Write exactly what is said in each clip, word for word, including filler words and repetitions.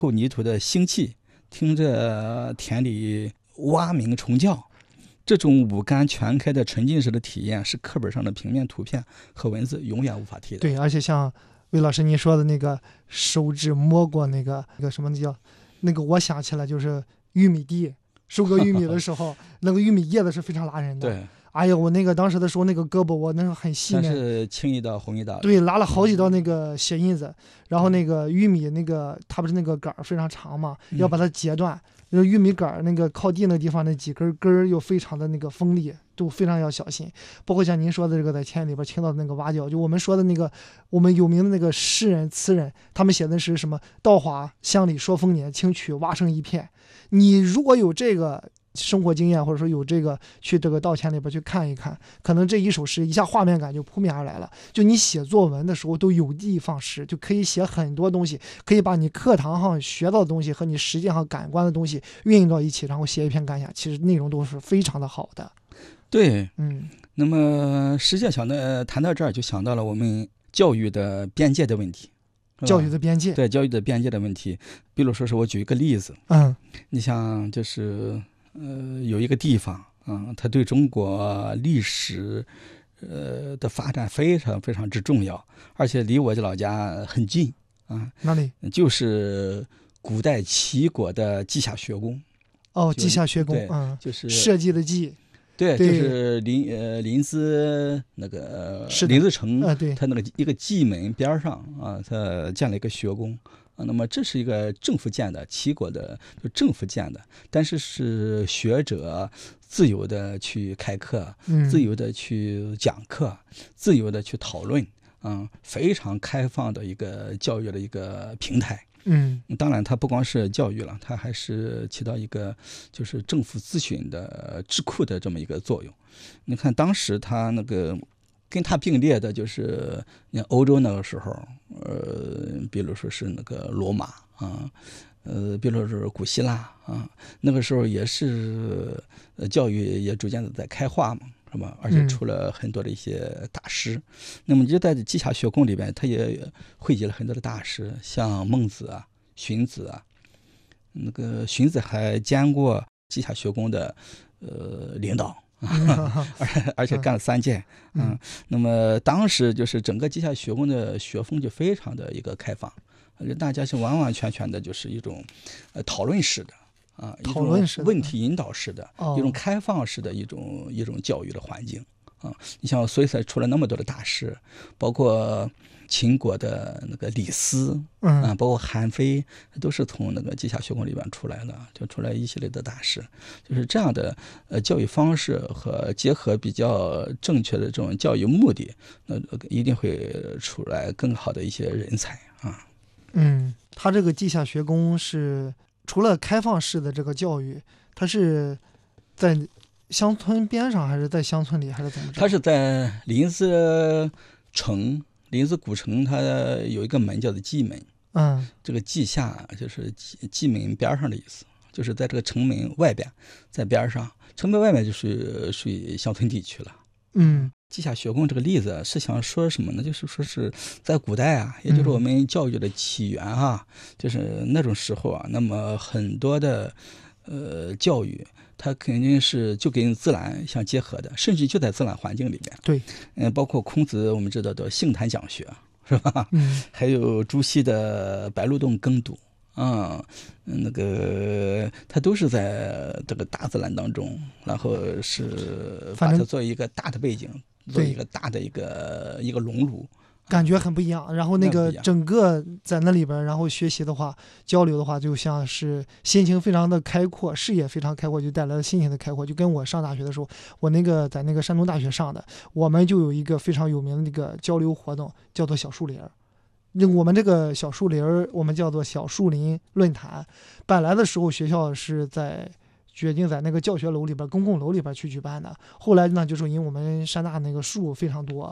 后泥土的腥气，听着田里蛙鸣虫叫，这种五感全开的沉浸式的体验是课本上的平面图片和文字永远无法替代。 对，而且像魏老师您说的那个手指摸过那个那个什么叫那个，我想起来就是玉米地收割玉米的时候那个玉米叶子是非常拉人的。 对， 哎呀，我那个当时的时候那个胳膊我那是很细嫩，是青一道红一道。 对，拉了好几道那个血印子，然后那个玉米那个它不是那个杆儿非常长嘛，要把它截断。嗯、玉米杆儿那个靠地那个地方那几根根儿又非常的那个锋利，都非常要小心。包括像您说的这个在田里边听到的那个蛙叫，就我们说的那个我们有名的那个诗人词人，他们写的是什么“稻花香里说丰年，青曲蛙声一片”。你如果有这个生活经验，或者说有这个去这个稻田里边去看一看，可能这一首诗一下画面感就扑面而来了。就你写作文的时候都有的放矢，就可以写很多东西，可以把你课堂上学到的东西和你实际上感官的东西运用到一起，然后写一篇感想，其实内容都是非常的好的。 对， 嗯， 那么实际上想到谈到这儿，就想到了我们教育的边界的问题。 教育的边界， 对教育的边界的问题，比如说是我举一个例子， 嗯， 你像就是呃有一个地方啊、嗯，它对中国历史呃的发展非常非常之重要，而且离我的老家很近啊。 哪里？ 就是古代齐国的稷下学宫。 哦，稷下学宫，嗯， 就是设计的稷。 对，就是临呃临淄那个临淄城， 啊，对， 它那个一个蓟门边上啊，它建了一个学宫啊。那么这是一个政府建的，齐国的就政府建的，但是是学者自由的去开课， 嗯、 自由的去讲课，自由的去讨论，啊，非常开放的一个教育的一个平台。 嗯， 当然它不光是教育了，它还是起到一个就是政府咨询的智库的这么一个作用。你看当时它那个跟它并列的就是你看欧洲那个时候，呃，比如说是那个罗马啊，呃，比如说是古希腊啊，那个时候也是呃教育也逐渐的在开化嘛，是吧？而且出了很多的一些大师。嗯、那么就在稷下学宫里边，他也汇集了很多的大师，像孟子啊、荀子啊。那个荀子还兼过稷下学宫的呃领导。而而且干了三届，嗯，嗯那么当时就是整个稷下学宫的学风就非常的一个开放，大家是完完全全的就是一种呃讨论式的啊， 讨论式的问题引导式的、 哦、 一种开放式的一种一种教育的环境啊。你像所以才出了那么多的大师，包括秦国的那个李斯， 嗯啊，包括韩非，都是从那个稷下学宫里边出来的，就出来一系列的大师。就是这样的呃教育方式和结合比较正确的这种教育目的，那一定会出来更好的一些人才啊。 嗯，他这个稷下学宫是除了开放式的这个教育，它是在乡村边上还是在乡村里还是怎么着？ 它是在临淄城。临淄古城，它有一个门叫做蓟门， 嗯， 这个稷下就是蓟门边上的意思，就是在这个城门外边，在边上，城门外面就是属于乡村地区了。 嗯， 稷下学宫这个例子是想说什么呢？就是说是在古代啊，也就是我们教育的起源啊，嗯、就是那种时候啊，那么很多的呃教育。它肯定是就跟自然相结合的，甚至就在自然环境里面。 对， 嗯、呃，包括孔子，我们知道的杏坛讲学，是吧？ 嗯， 还有朱熹的白鹿洞耕读，啊、嗯，那个它都是在这个大自然当中，然后是把它作为一个大的背景，做一个大的一个一个熔炉。 感觉很不一样，然后那个整个在那里边，然后学习的话，交流的话，就像是心情非常的开阔，视野非常开阔，就带来了心情的开阔。就跟我上大学的时候，我那个在那个山东大学上的，我们就有一个非常有名的那个交流活动，叫做小树林。我们这个小树林，我们叫做小树林论坛。本来的时候，学校是在决定在那个教学楼里边、公共楼里边去举办的。后来呢，就是因为我们山大那个树非常多。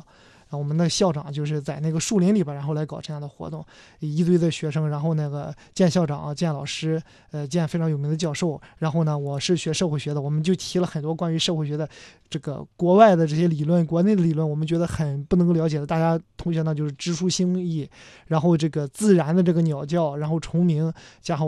然后我们的校长就是在那个树林里边，然后来搞这样的活动，一堆的学生，然后那个见校长、见老师，呃，见非常有名的教授。然后呢，我是学社会学的，我们就提了很多关于社会学的这个国外的这些理论、国内的理论，我们觉得很不能够了解的。大家同学呢就是知书兴义，然后这个自然的这个鸟叫，然后虫鸣，加上